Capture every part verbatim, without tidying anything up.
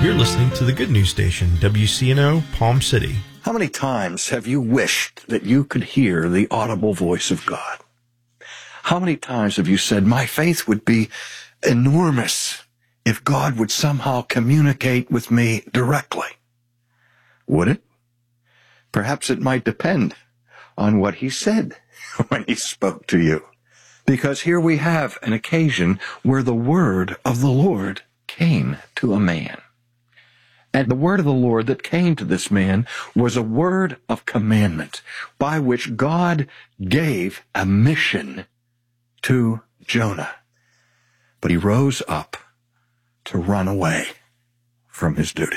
You're listening to the Good News Station, W C N O, Palm City. How many times have you wished that you could hear the audible voice of God? How many times have you said, my faith would be enormous if God would somehow communicate with me directly? Would it? Perhaps it might depend on what he said when he spoke to you. Because here we have an occasion where the word of the Lord came to a man. And the word of the Lord that came to this man was a word of commandment by which God gave a mission to Jonah. But he rose up to run away from his duty.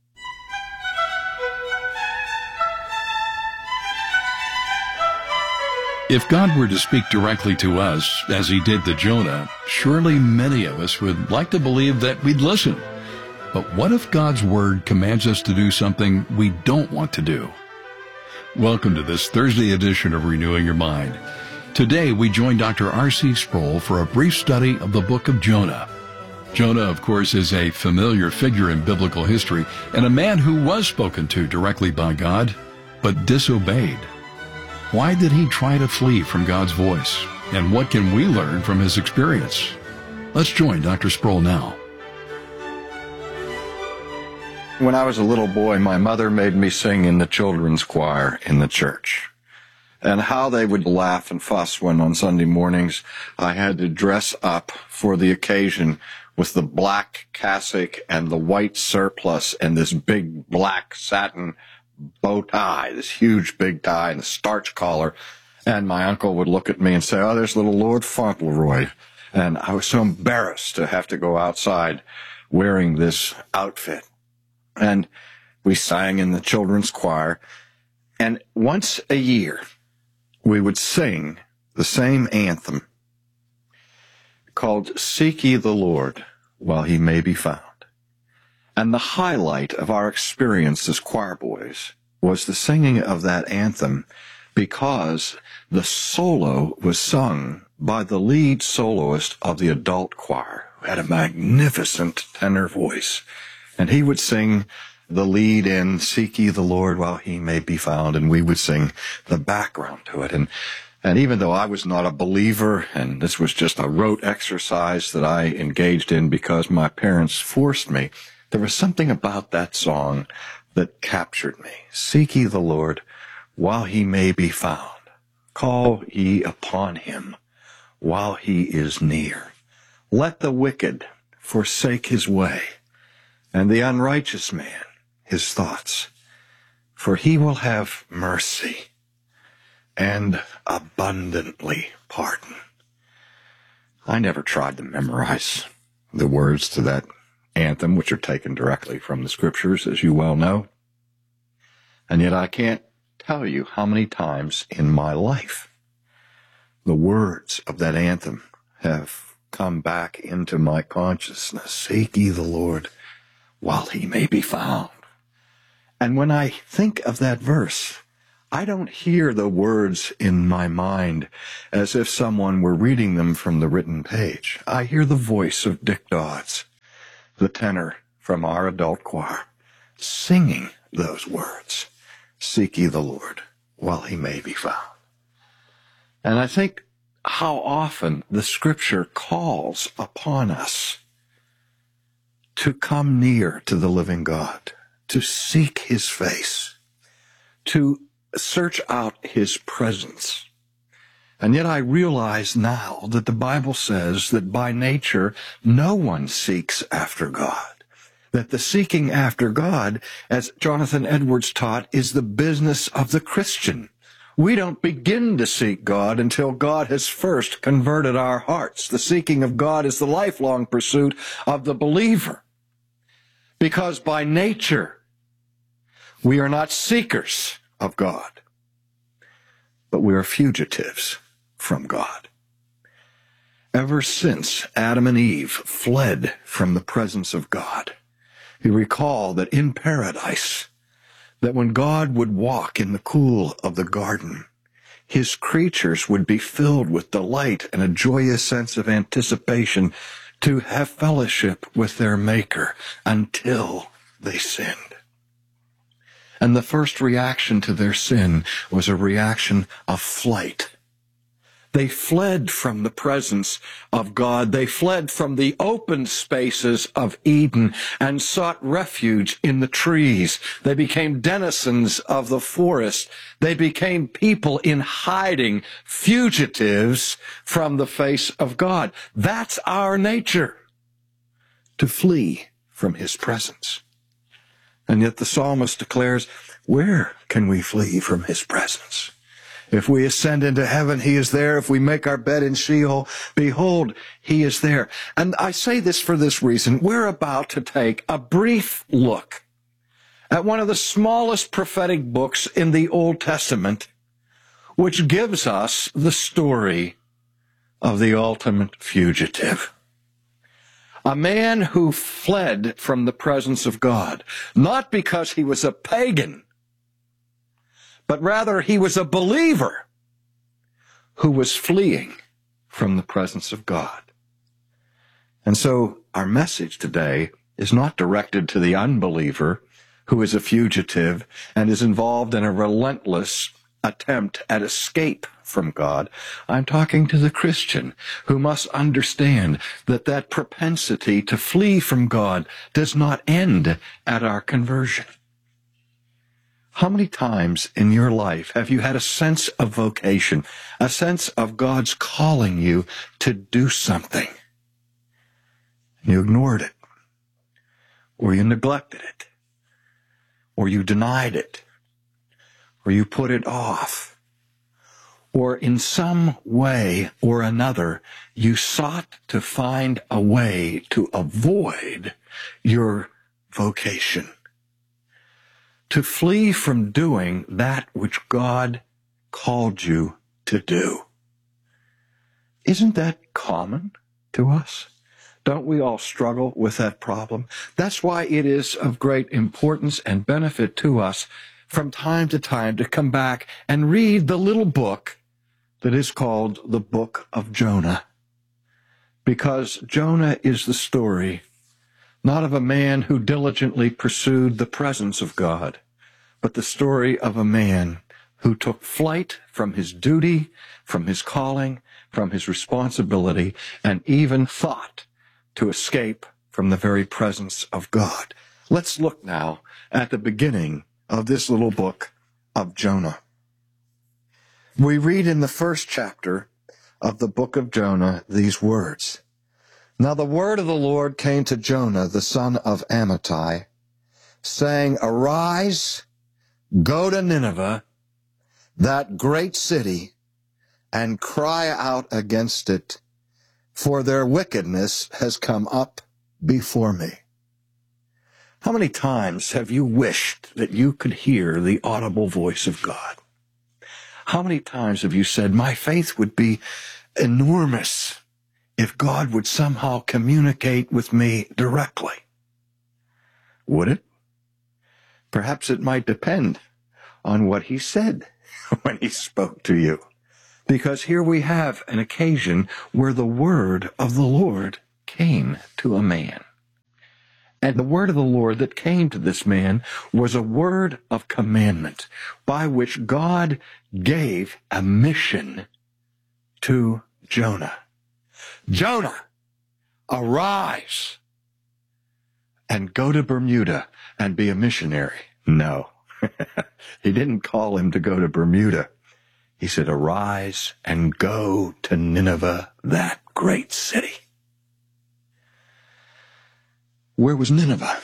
If God were to speak directly to us, as he did to Jonah, surely many of us would like to believe that we'd listen. But what if God's Word commands us to do something we don't want to do? Welcome to this Thursday edition of Renewing Your Mind. Today we join Doctor R C Sproul for a brief study of the book of Jonah. Jonah, of course, is a familiar figure in biblical history and a man who was spoken to directly by God, but disobeyed. Why did he try to flee from God's voice? And what can we learn from his experience? Let's join Doctor Sproul now. When I was a little boy, my mother made me sing in the children's choir in the church. And how they would laugh and fuss when on Sunday mornings I had to dress up for the occasion with the black cassock and the white surplice and this big black satin bow tie, this huge big tie and a starch collar. And my uncle would look at me and say, oh, there's little Lord Fauntleroy. And I was so embarrassed to have to go outside wearing this outfit. And we sang in the children's choir. And once a year, we would sing the same anthem called Seek Ye the Lord While He May Be Found. And the highlight of our experience as choir boys was the singing of that anthem because the solo was sung by the lead soloist of the adult choir, who had a magnificent tenor voice. And he would sing the lead in Seek Ye the Lord While He May Be Found, and we would sing the background to it. And and even though I was not a believer, and this was just a rote exercise that I engaged in because my parents forced me, there was something about that song that captured me. Seek ye the Lord while he may be found. Call ye upon him while he is near. Let the wicked forsake his way, and the unrighteous man his thoughts, for he will have mercy and abundantly pardon. I never tried to memorize the words to that anthem, which are taken directly from the scriptures, as you well know. And yet I can't tell you how many times in my life the words of that anthem have come back into my consciousness. Seek ye the Lord while he may be found. And when I think of that verse, I don't hear the words in my mind as if someone were reading them from the written page. I hear the voice of Dick Dodds, the tenor from our adult choir, singing those words. Seek ye the Lord while he may be found. And I think how often the scripture calls upon us to come near to the living God, to seek his face, to search out his presence. And yet I realize now that the Bible says that by nature no one seeks after God. That the seeking after God, as Jonathan Edwards taught, is the business of the Christian. We don't begin to seek God until God has first converted our hearts. The seeking of God is the lifelong pursuit of the believer. Because by nature, we are not seekers of God, but we are fugitives from God. Ever since Adam and Eve fled from the presence of God, you recall that in paradise, that when God would walk in the cool of the garden, his creatures would be filled with delight and a joyous sense of anticipation to have fellowship with their Maker until they sinned. And the first reaction to their sin was a reaction of flight. They fled from the presence of God. They fled from the open spaces of Eden and sought refuge in the trees. They became denizens of the forest. They became people in hiding, fugitives from the face of God. That's our nature, to flee from his presence. And yet the psalmist declares, where can we flee from his presence? If we ascend into heaven, he is there. If we make our bed in Sheol, behold, he is there. And I say this for this reason. We're about to take a brief look at one of the smallest prophetic books in the Old Testament, which gives us the story of the ultimate fugitive. A man who fled from the presence of God, not because he was a pagan, but rather he was a believer who was fleeing from the presence of God. And so our message today is not directed to the unbeliever who is a fugitive and is involved in a relentless attempt at escape from God. I'm talking to the Christian who must understand that that propensity to flee from God does not end at our conversion. How many times in your life have you had a sense of vocation, a sense of God's calling you to do something? You ignored it, or you neglected it, or you denied it, or you put it off, or in some way or another, you sought to find a way to avoid your vocation, to flee from doing that which God called you to do. Isn't that common to us? Don't we all struggle with that problem? That's why it is of great importance and benefit to us from time to time to come back and read the little book that is called the Book of Jonah. Because Jonah is the story not of a man who diligently pursued the presence of God, but the story of a man who took flight from his duty, from his calling, from his responsibility, and even thought to escape from the very presence of God. Let's look now at the beginning of this little book of Jonah. We read in the first chapter of the book of Jonah these words. Now the word of the Lord came to Jonah, the son of Amittai, saying, Arise, go to Nineveh, that great city, and cry out against it, for their wickedness has come up before me. How many times have you wished that you could hear the audible voice of God? How many times have you said, my faith would be enormous if God would somehow communicate with me directly? Would it? Perhaps it might depend on what he said when he spoke to you. Because here we have an occasion where the word of the Lord came to a man. And the word of the Lord that came to this man was a word of commandment by which God gave a mission to Jonah. Jonah, arise and go to Bermuda and be a missionary. No, he didn't call him to go to Bermuda. He said, arise and go to Nineveh, that great city. Where was Nineveh?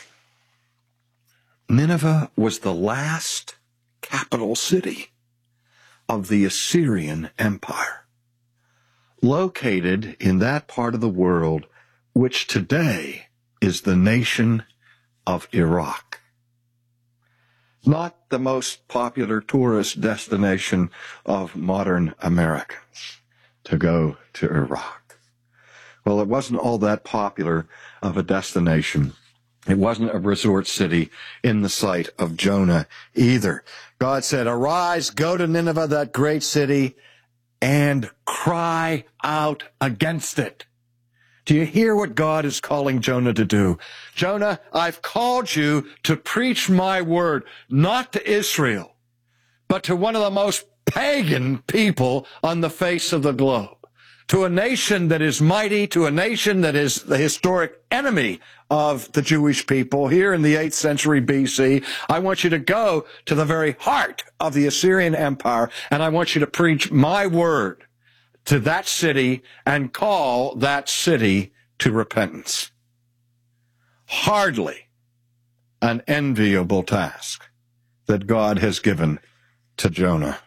Nineveh was the last capital city of the Assyrian Empire, located in that part of the world which today is the nation of Iraq. Not the most popular tourist destination of modern Americans, to go to Iraq. Well, it wasn't all that popular of a destination. It wasn't a resort city in the sight of Jonah either. God said, arise, go to Nineveh, that great city, and cry out against it. Do you hear what God is calling Jonah to do? Jonah, I've called you to preach my word, not to Israel, but to one of the most pagan people on the face of the globe, to a nation that is mighty, to a nation that is the historic enemy of the Jewish people here in the eighth century B C. I want you to go to the very heart of the Assyrian Empire, and I want you to preach my word to that city and call that city to repentance. Hardly an enviable task that God has given to Jonah.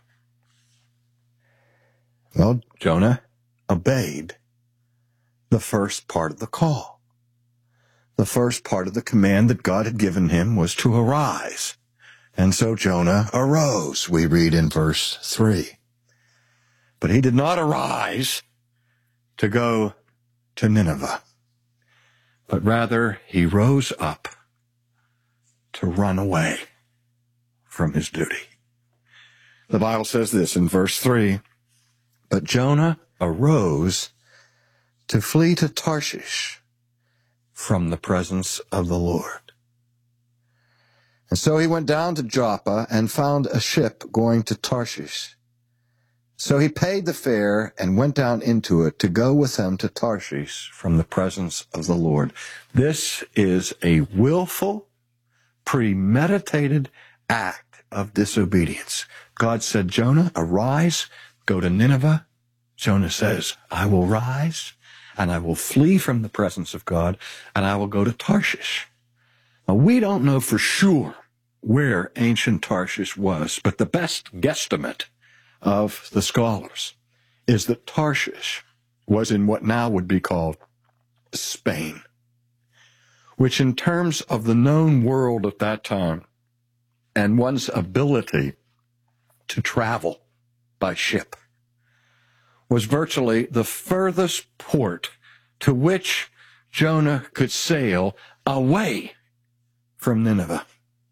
Well, Jonah obeyed the first part of the call. The first part of the command that God had given him was to arise. And so Jonah arose, we read in verse three. But he did not arise to go to Nineveh, but rather he rose up to run away from his duty. The Bible says this in verse three, but Jonah arose to flee to Tarshish from the presence of the Lord. And so he went down to Joppa and found a ship going to Tarshish. So he paid the fare and went down into it to go with them to Tarshish from the presence of the Lord. This is a willful, premeditated act of disobedience. God said, Jonah, arise, go to Nineveh. Jonah says, I will rise and I will flee from the presence of God and I will go to Tarshish. Now, we don't know for sure where ancient Tarshish was, but the best guesstimate of the scholars is that Tarshish was in what now would be called Spain, which in terms of the known world at that time and one's ability to travel by ship was virtually the furthest port to which Jonah could sail away from Nineveh.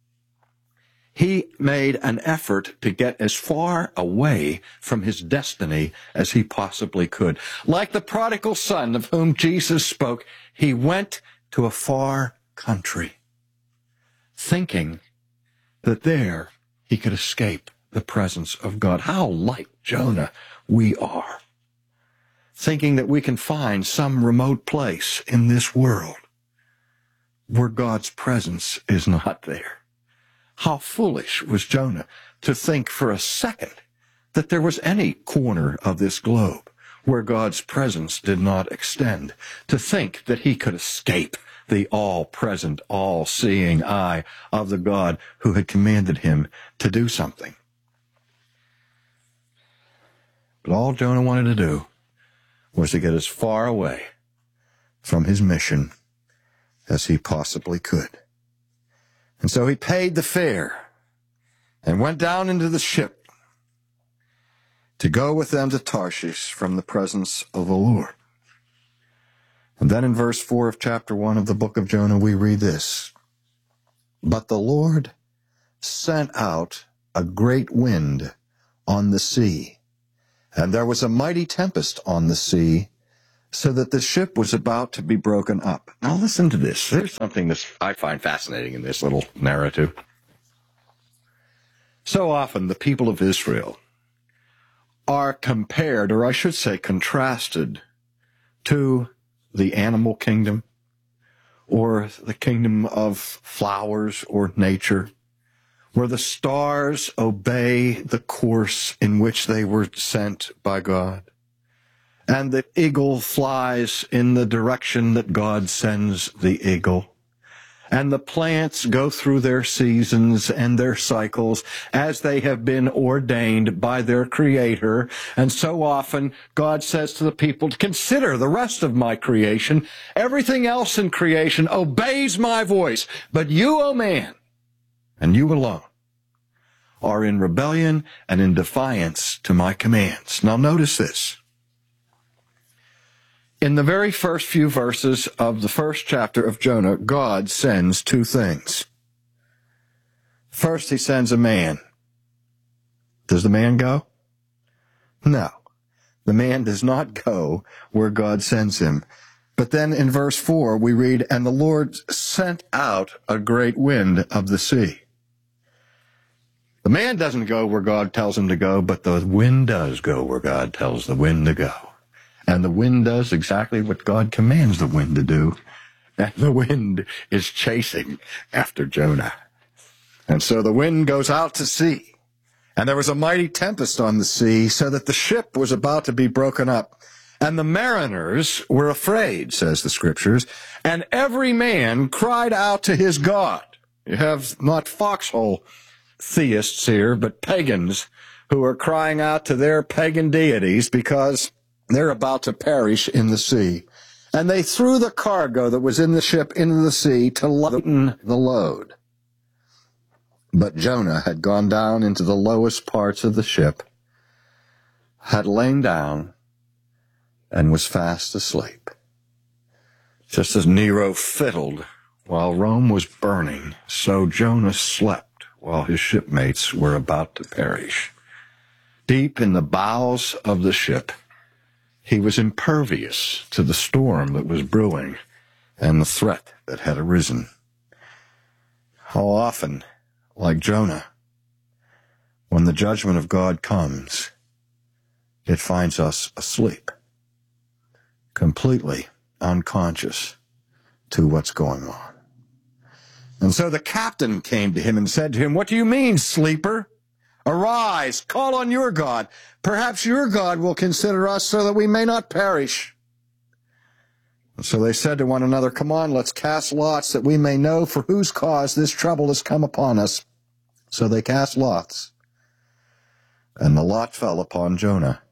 He made an effort to get as far away from his destiny as he possibly could. Like the prodigal son of whom Jesus spoke, he went to a far country, thinking that there he could escape the presence of God. How like Jonah we are, thinking that we can find some remote place in this world where God's presence is not there. How foolish was Jonah to think for a second that there was any corner of this globe where God's presence did not extend, to think that he could escape the all-present, all-seeing eye of the God who had commanded him to do something. But all Jonah wanted to do was to get as far away from his mission as he possibly could. And so he paid the fare and went down into the ship to go with them to Tarshish from the presence of the Lord. And then in verse four of chapter one of the book of Jonah, we read this, but the Lord sent out a great wind on the sea, and there was a mighty tempest on the sea, so that the ship was about to be broken up. Now listen to this. There's something that I find fascinating in this little narrative. So often the people of Israel are compared, or I should say contrasted, to the animal kingdom, or the kingdom of flowers or nature, where the stars obey the course in which they were sent by God, and the eagle flies in the direction that God sends the eagle, and the plants go through their seasons and their cycles as they have been ordained by their Creator. And so often God says to the people, consider the rest of my creation. Everything else in creation obeys my voice, but you, O man, and you alone, are in rebellion and in defiance to my commands. Now notice this. In the very first few verses of the first chapter of Jonah, God sends two things. First, he sends a man. Does the man go? No. The man does not go where God sends him. But then in verse four, we read, and the Lord sent out a great wind of the sea. The man doesn't go where God tells him to go, but the wind does go where God tells the wind to go. And the wind does exactly what God commands the wind to do. And the wind is chasing after Jonah. And so the wind goes out to sea. And there was a mighty tempest on the sea, so that the ship was about to be broken up. And the mariners were afraid, says the Scriptures, and every man cried out to his God. You have not foxhole theists here, but pagans who are crying out to their pagan deities because they're about to perish in the sea. And they threw the cargo that was in the ship into the sea to lighten the load. But Jonah had gone down into the lowest parts of the ship, had lain down, and was fast asleep. Just as Nero fiddled while Rome was burning, so Jonah slept while his shipmates were about to perish. Deep in the bowels of the ship, he was impervious to the storm that was brewing and the threat that had arisen. How often, like Jonah, when the judgment of God comes, it finds us asleep, completely unconscious to what's going on. And so the captain came to him and said to him, what do you mean, sleeper? Arise, call on your God. Perhaps your God will consider us so that we may not perish. And so they said to one another, come on, let's cast lots that we may know for whose cause this trouble has come upon us. So they cast lots. And the lot fell upon Jonah.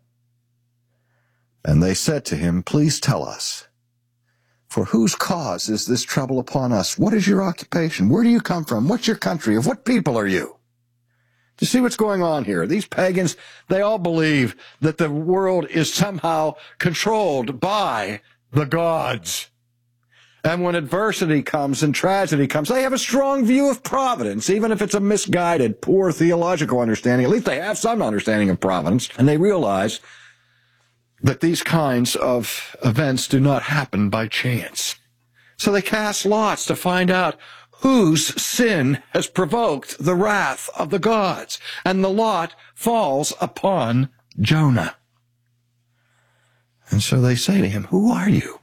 And they said to him, please tell us, for whose cause is this trouble upon us? What is your occupation? Where do you come from? What's your country? Of what people are you? Do you see what's going on here? These pagans, they all believe that the world is somehow controlled by the gods. And when adversity comes and tragedy comes, they have a strong view of providence, even if it's a misguided, poor theological understanding. At least they have some understanding of providence, and they realize that these kinds of events do not happen by chance. So they cast lots to find out whose sin has provoked the wrath of the gods. And the lot falls upon Jonah. And so they say to him, who are you?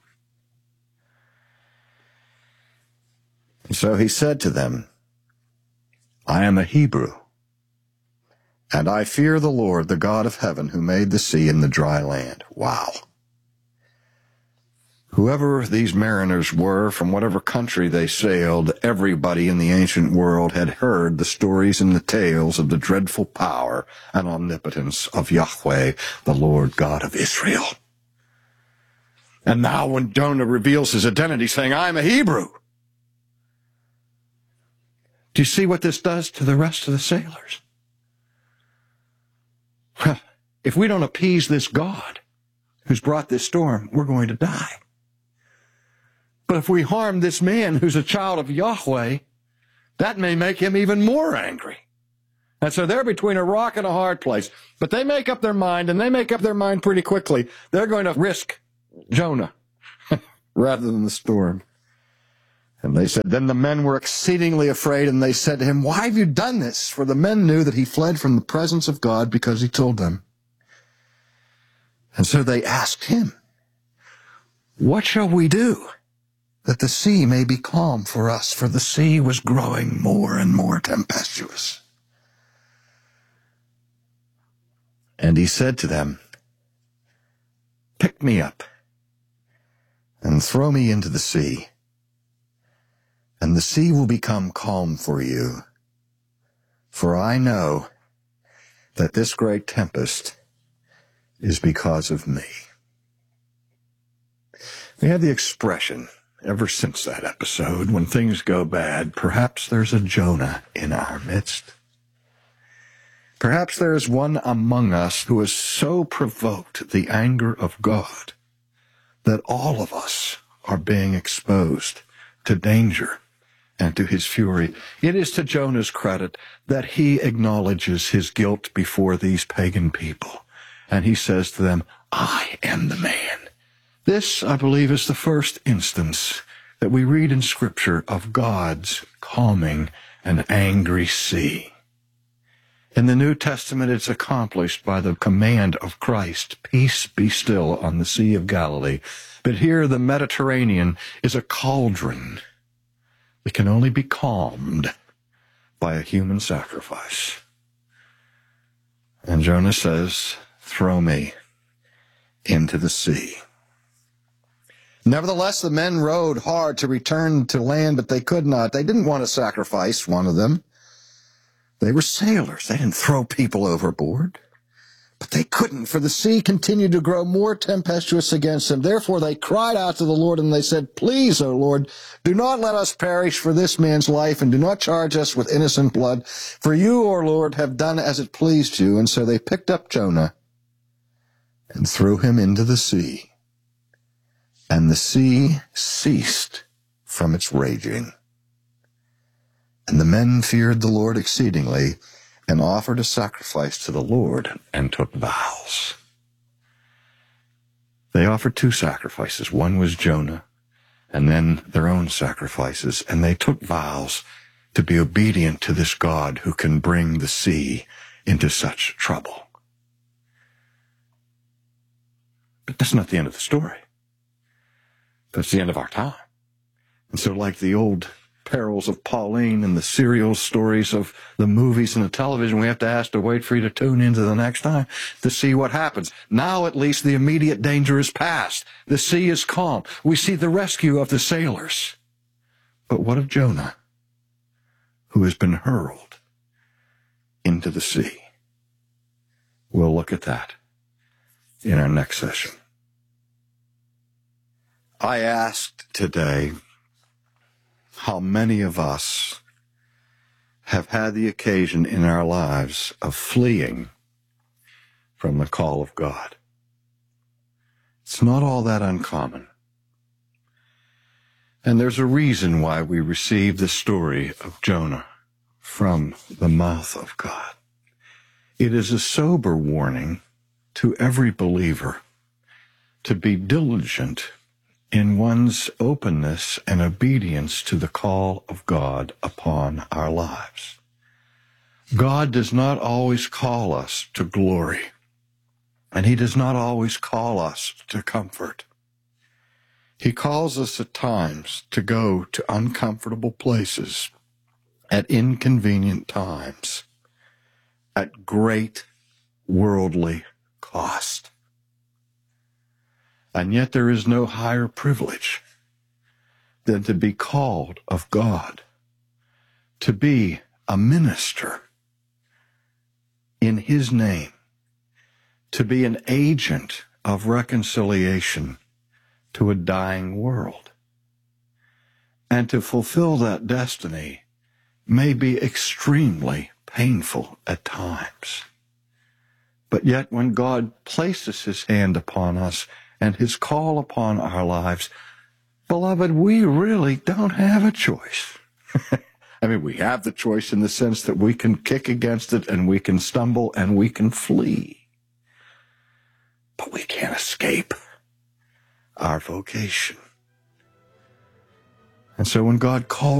And so he said to them, I am a Hebrew, and I fear the Lord, the God of heaven, who made the sea and the dry land. Wow. Whoever these mariners were, from whatever country they sailed, everybody in the ancient world had heard the stories and the tales of the dreadful power and omnipotence of Yahweh, the Lord God of Israel. And now when Jonah reveals his identity, saying, I'm a Hebrew, do you see what this does to the rest of the sailors? If we don't appease this God who's brought this storm, we're going to die. But if we harm this man who's a child of Yahweh, that may make him even more angry. And so they're between a rock and a hard place. But they make up their mind, and they make up their mind pretty quickly. They're going to risk Jonah rather than the storm. And they said, then the men were exceedingly afraid, and they said to him, why have you done this? For the men knew that he fled from the presence of God because he told them. And so they asked him, what shall we do that the sea may be calm for us? For the sea was growing more and more tempestuous. And he said to them, pick me up and throw me into the sea, and the sea will become calm for you. For I know that this great tempest is because of me. We have the expression ever since that episode, when things go bad, perhaps there's a Jonah in our midst. Perhaps there is one among us who has so provoked the anger of God that all of us are being exposed to danger and to his fury. It is to Jonah's credit that he acknowledges his guilt before these pagan people. And he says to them, I am the man This, I believe, is the first instance that we read in Scripture of God's calming an angry sea. In the New Testament, it's accomplished by the command of Christ, "Peace be still," on the Sea of Galilee. But here the Mediterranean is a cauldron that can only be calmed by a human sacrifice. And Jonah says, "Throw me into the sea." Nevertheless, the men rowed hard to return to land, but they could not. They didn't want to sacrifice one of them. They were sailors. They didn't throw people overboard. But they couldn't, for the sea continued to grow more tempestuous against them. Therefore they cried out to the Lord, and they said, "Please, O Lord, do not let us perish for this man's life, and do not charge us with innocent blood. For you, O Lord, have done as it pleased you." And so they picked up Jonah and threw him into the sea. And the sea ceased from its raging. And the men feared the Lord exceedingly, and offered a sacrifice to the Lord, and took vows. They offered two sacrifices. One was Jonah, and then their own sacrifices. And they took vows to be obedient to this God who can bring the sea into such trouble. But that's not the end of the story. That's the end of our time. And so like the old perils of Pauline and the serial stories of the movies and the television, we have to ask to wait for you to tune into the next time to see what happens. Now at least the immediate danger is past. The sea is calm. We see the rescue of the sailors. But what of Jonah, who has been hurled into the sea? We'll look at that in our next session. I asked today how many of us have had the occasion in our lives of fleeing from the call of God. It's not all that uncommon. And there's a reason why we receive the story of Jonah from the mouth of God. It is a sober warning to every believer to be diligent in one's openness and obedience to the call of God upon our lives. God does not always call us to glory, and he does not always call us to comfort. He calls us at times to go to uncomfortable places at inconvenient times, at great worldly cost. And yet there is no higher privilege than to be called of God, to be a minister in his name, to be an agent of reconciliation to a dying world. And to fulfill that destiny may be extremely painful at times. But yet when God places his hand upon us and his call upon our lives, beloved, we really don't have a choice. I mean, we have the choice in the sense that we can kick against it and we can stumble and we can flee. But we can't escape our vocation. And so when God calls